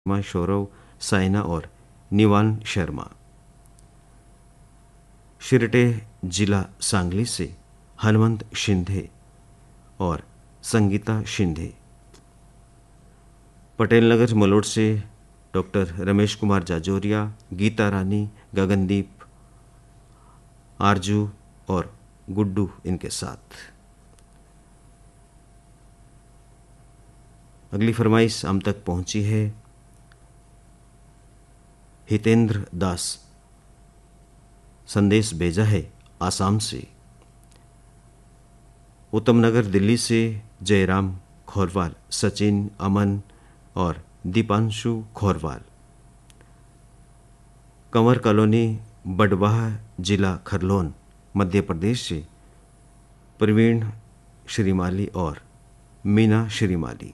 सौरव, साइना और निवान शर्मा। शिरटे जिला सांगली से हनुमंत शिंदे और संगीता शिंदे। पटेल नगर मलोट से डॉक्टर रमेश कुमार जाजोरिया, गीता रानी, गगनदीप, आरजू और गुड्डू इनके साथ। अगली फरमाइश हम तक पहुंची है हितेंद्र दास। संदेश भेजा है आसाम से। उत्तम नगर दिल्ली से जयराम खोरवाल, सचिन, अमन और दीपांशु खोरवाल। कंवर कॉलोनी, बडवाह, जिला खरलोन, मध्य प्रदेश से प्रवीण श्रीमाली और मीना श्रीमाली।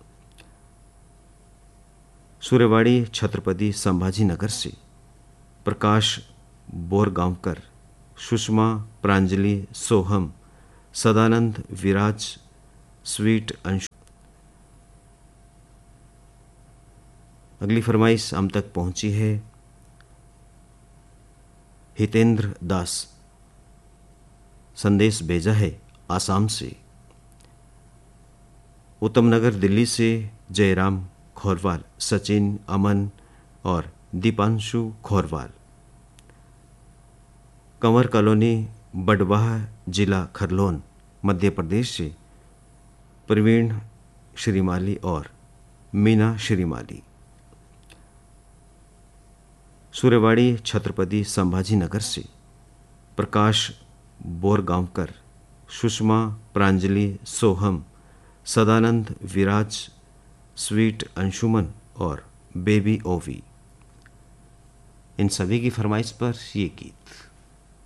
सूर्यवाड़ी, छत्रपति संभाजी नगर से प्रकाश बोरगांवकर, सुषमा, प्रांजलि, सोहम, सदानंद, विराज, स्वीट, अंशु। अगली फरमाइश हम तक पहुंची है हितेंद्र दास। संदेश भेजा है आसाम से। उत्तम नगर दिल्ली से जयराम खोरवाल, सचिन, अमन और दीपांशु खोरवाल। कंवर कॉलोनी, बडवाह, जिला खरलोन, मध्य प्रदेश से प्रवीण श्रीमाली और मीना श्रीमाली। सूर्यवाड़ी, छत्रपति संभाजी नगर से प्रकाश बोरगांवकर, सुषमा, प्रांजलि, सोहम, सदानंद, विराज, स्वीट, अंशुमन और बेबी ओवी। इन सभी की फरमाइश पर ये गीत।